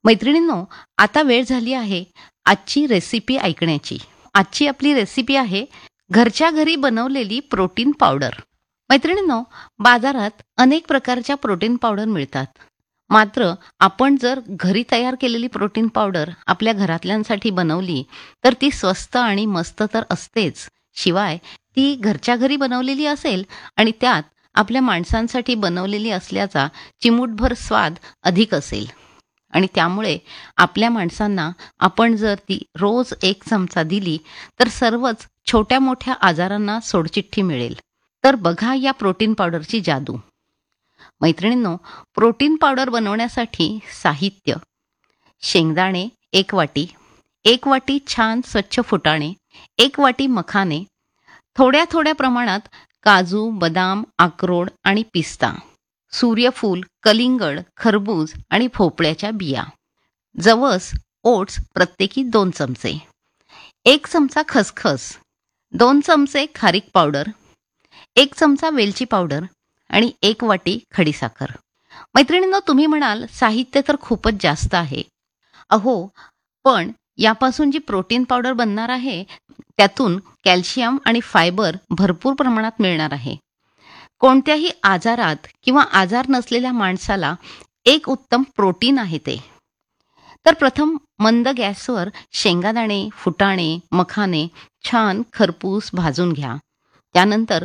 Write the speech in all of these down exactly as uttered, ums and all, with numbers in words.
मैत्रिणींनो, आता वेळ झाली आहे आजची रेसिपी ऐकण्याची. आजची आपली रेसिपी आहे घरच्या घरी बनवलेली प्रोटीन पावडर. मैत्रिणींनो, बाजारात अनेक प्रकारच्या प्रोटीन पावडर मिळतात. मात्र आपण जर घरी तयार केलेली प्रोटीन पावडर आपल्या घरातल्यांसाठी बनवली तर ती स्वस्त आणि मस्त तर असतेच, शिवाय ती घरच्या घरी बनवलेली असेल आणि त्यात आपल्या माणसांसाठी बनवलेली असल्याचा चिमूटभर स्वाद अधिक असेल. आणि त्यामुळे आपल्या माणसांना आपण जर ती रोज एक चमचा दिली तर सर्वच छोट्या मोठ्या आजारांना सोडचिठ्ठी मिळेल. तर बघा या प्रोटीन पावडरची जादू. मैत्रिणींनो, प्रोटीन पावडर बनवण्यासाठी साहित्य: शेंगदाणे एक वाटी, एक वाटी छान स्वच्छ फुटाणे, एक वाटी मखाने, थोड्या थोड्या प्रमाणात काजू, बदाम, अक्रोड आणि पिस्ता, सूर्यफूल, कलिंगड, खरबूज आणि भोपळ्याच्या बिया, जवस, ओट्स प्रत्येकी दोन चमचे, एक चमचा खसखस, दोन चमचे खारीक पावडर, एक चमचा वेलची पावडर आणि एक वाटी खडीसाखर. मैत्रिणींनो, तुम्ही म्हणाल साहित्य तर खूपच जास्त आहे. अहो, पण यापासून जी प्रोटीन पावडर बनणार आहे त्यातून कॅल्शियम आणि फायबर भरपूर प्रमाणात मिळणार आहे. कोणत्याही आजारात किंवा आजार नसलेल्या माणसाला एक उत्तम प्रोटीन आहे ते. तर प्रथम मंद गॅसवर शेंगादाणे, फुटाणे, मखाने छान खरपूस भाजून घ्या. त्यानंतर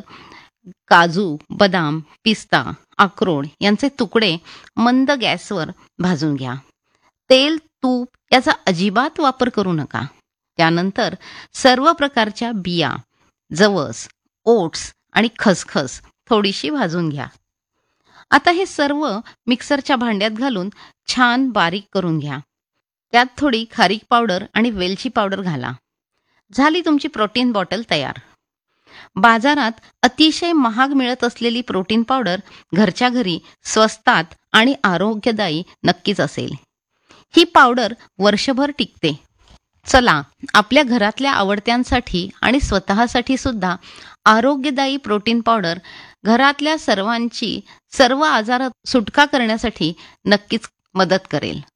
काजू, बदाम, पिस्ता, अक्रोड यांचे तुकडे मंद गॅसवर भाजून घ्या. तेल, तूप याचा अजिबात वापर करू नका. त्यानंतर सर्व प्रकारच्या बिया, जवस, ओट्स आणि खसखस थोडीशी भाजून घ्या. आता हे सर्व मिक्सरच्या भांड्यात घालून छान बारीक करून घ्या. त्यात थोडी खारीक पावडर आणि वेलची पावडर घाला. झाली तुमची प्रोटीन बॉटल तयार. बाजारात अतिशय महाग मिळत असलेली प्रोटीन पावडर घरच्या घरी स्वस्तात आणि आरोग्यदायी नक्कीच असेल. ही पावडर वर्षभर टिकते. चला, आपल्या घरातल्या आवडत्यांसाठी आणि स्वतःसाठी सुद्धा आरोग्यदायी प्रोटीन पावडर घरातल्या सर्वांची सर्व आजारात सुटका करण्यासाठी नक्कीच मदत करेल.